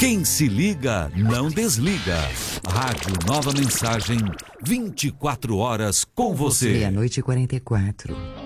Quem se liga, não desliga. Rádio Nova Mensagem, 24 horas com você. Meia-noite e 44.